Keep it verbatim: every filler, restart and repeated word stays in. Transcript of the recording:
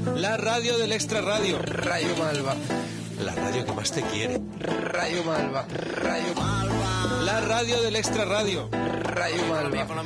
La radio del Extra Radio. Radio Malva. La radio que más te quiere. Radio Malva. Radio Malva. La radio del Extra Radio. Radio Malva.